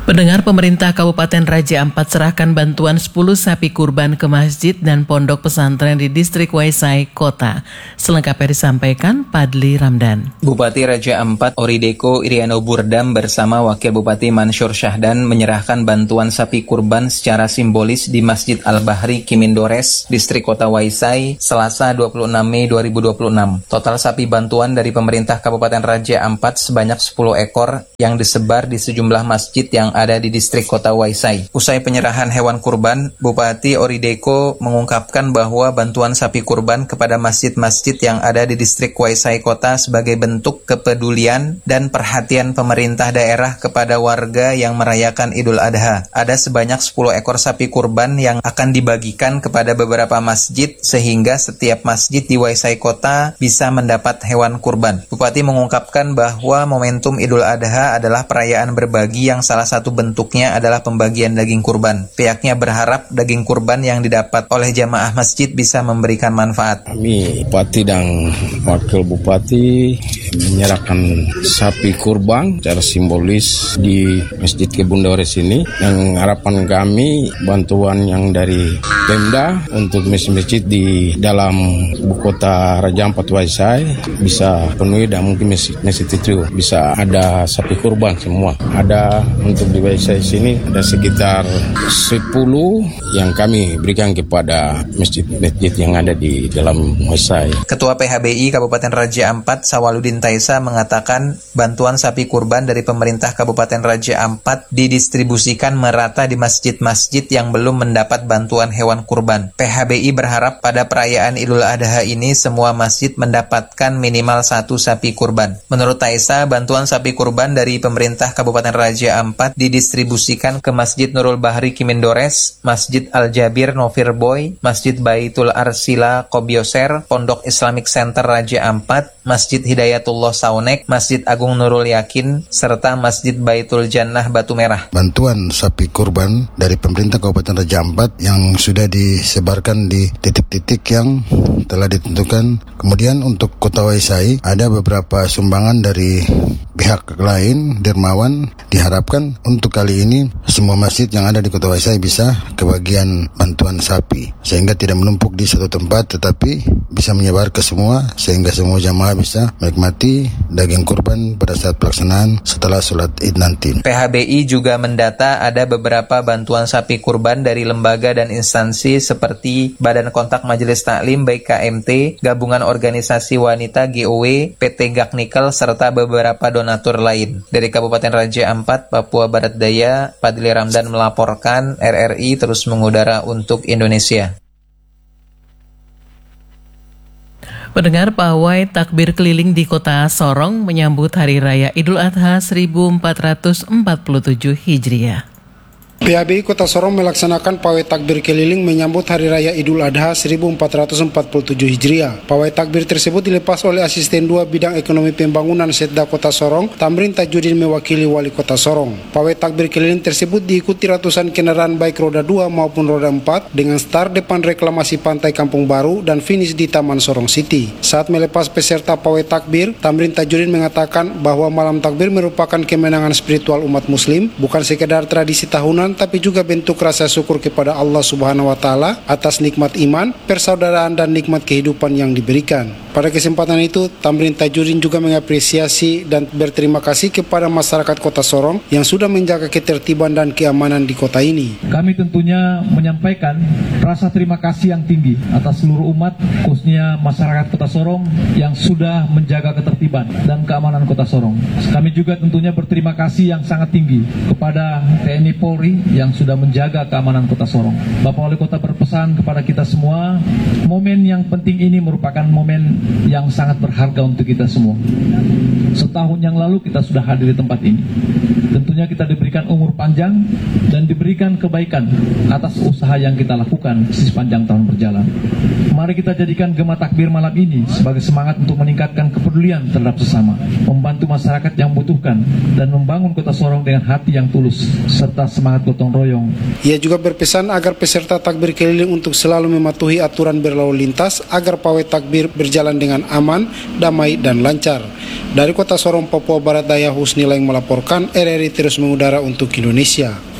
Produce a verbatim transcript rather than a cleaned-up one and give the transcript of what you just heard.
Pendengar, pemerintah Kabupaten Raja Ampat serahkan bantuan sepuluh sapi kurban ke masjid dan pondok pesantren di distrik Waisai, Kota. Selengkapnya disampaikan Padli Ramdan. Bupati Raja Ampat Orideko Iriano Burdam bersama Wakil Bupati Mansur Syahdan menyerahkan bantuan sapi kurban secara simbolis di Masjid Al-Bahri Kimindores, distrik Kota Waisai, Selasa dua puluh enam Mei dua ribu dua puluh enam. Total sapi bantuan dari pemerintah Kabupaten Raja Ampat sebanyak sepuluh ekor yang disebar di sejumlah masjid yang ada di distrik Kota Waisai. Usai penyerahan hewan kurban, Bupati Orideko mengungkapkan bahwa bantuan sapi kurban kepada masjid-masjid yang ada di distrik Waisai Kota sebagai bentuk kepedulian dan perhatian pemerintah daerah kepada warga yang merayakan Idul Adha. Ada sebanyak sepuluh ekor sapi kurban yang akan dibagikan kepada beberapa masjid sehingga setiap masjid di Waisai Kota bisa mendapat hewan kurban. Bupati mengungkapkan bahwa momentum Idul Adha adalah perayaan berbagi yang salah satu bentuknya adalah pembagian daging kurban. Pihaknya berharap daging kurban yang didapat oleh jamaah masjid bisa memberikan manfaat. Kami Bupati dan Wakil Bupati menyerahkan sapi kurban secara simbolis di Masjid Kimindores ini. Yang harapan kami bantuan yang dari Pemda untuk masjid-masjid di dalam ibu kota Raja Ampat Waisai bisa penuhi dan mungkin masjid-masjid itu bisa ada sapi kurban semua. Ada untuk di Waisai sini ada sekitar sepuluh yang kami berikan kepada masjid-masjid yang ada di dalam Waisai. Ketua P H B I Kabupaten Raja Ampat Sawaludin Taisa mengatakan bantuan sapi kurban dari pemerintah Kabupaten Raja Ampat didistribusikan merata di masjid-masjid yang belum mendapat bantuan hewan kurban. P H B I berharap pada perayaan Idul Adha ini semua masjid mendapatkan minimal satu sapi kurban. Menurut Taisa, bantuan sapi kurban dari pemerintah Kabupaten Raja Ampat didistribusikan ke Masjid Nurul Bahri Kimindores, Masjid Al-Jabir Novir-Boy, Masjid Baitul Arsila Kobioser, Pondok Islamic Center Raja Ampat, Masjid Hidayatullah Saunek, Masjid Agung Nurul Yakin, serta Masjid Baitul Jannah Batu Merah. Bantuan sapi kurban dari pemerintah Kabupaten Raja Ampat yang sudah disebarkan di titik-titik yang telah ditentukan. Kemudian untuk Kota Waisai ada beberapa sumbangan dari pihak lain, dermawan. Diharapkan untuk kali ini semua masjid yang ada di Kota Waisai bisa kebagian bantuan sapi sehingga tidak menumpuk di satu tempat tetapi bisa menyebar ke semua sehingga semua jamaah bisa menikmati daging kurban pada saat pelaksanaan setelah sholat Id nanti. P H B I juga mendata ada beberapa bantuan sapi kurban dari lembaga dan instansi seperti Badan Kontak Majelis Taklim baik K M T, Gabungan Organisasi Wanita G O W, P T Gaknikel, serta beberapa donatur lain. Dari Kabupaten Raja Ampat, Papua Barat Daya, Padli Ramdan melaporkan. R R I terus mengudara untuk Indonesia. Pendengar, pawai takbir keliling di Kota Sorong menyambut Hari Raya Idul Adha seribu empat ratus empat puluh tujuh Hijriah. P H B I Kota Sorong melaksanakan pawai takbir keliling menyambut Hari Raya Idul Adha seribu empat ratus empat puluh tujuh Hijriah. Pawai takbir tersebut dilepas oleh Asisten dua Bidang Ekonomi Pembangunan Setda Kota Sorong, Tamrin Tajudin mewakili Wali Kota Sorong. Pawai takbir keliling tersebut diikuti ratusan kendaraan baik roda dua maupun roda empat dengan start depan reklamasi Pantai Kampung Baru dan finish di Taman Sorong City. Saat melepas peserta pawai takbir, Tamrin Tajudin mengatakan bahwa malam takbir merupakan kemenangan spiritual umat muslim, bukan sekedar tradisi tahunan tapi juga bentuk rasa syukur kepada Allah Subhanahu wa taala atas nikmat iman, persaudaraan dan nikmat kehidupan yang diberikan. Pada kesempatan itu, Tamrin Tajudin juga mengapresiasi dan berterima kasih kepada masyarakat Kota Sorong yang sudah menjaga ketertiban dan keamanan di kota ini. Kami tentunya menyampaikan rasa terima kasih yang tinggi atas seluruh umat, khususnya masyarakat Kota Sorong yang sudah menjaga ketertiban dan keamanan Kota Sorong. Kami juga tentunya berterima kasih yang sangat tinggi kepada T N I Polri yang sudah menjaga keamanan Kota Sorong. Bapak Wali Kota berpesan kepada kita semua, momen yang penting ini merupakan momen yang sangat berharga untuk kita semua. Setahun yang lalu kita sudah hadir di tempat ini. Tentunya kita diberikan umur panjang dan diberikan kebaikan atas usaha yang kita lakukan sepanjang tahun berjalan. Mari kita jadikan Gema Takbir malam ini sebagai semangat untuk meningkatkan kepedulian terhadap sesama, membantu masyarakat yang membutuhkan, dan membangun Kota Sorong dengan hati yang tulus serta semangat gotong royong. Ia juga berpesan agar peserta takbir keliling untuk selalu mematuhi aturan berlalu lintas agar pawai takbir berjalan dengan aman, damai, dan lancar. Dari Kota Sorong, Papua Barat Daya, Husni Laing melaporkan, R R I terus mengudara untuk Indonesia.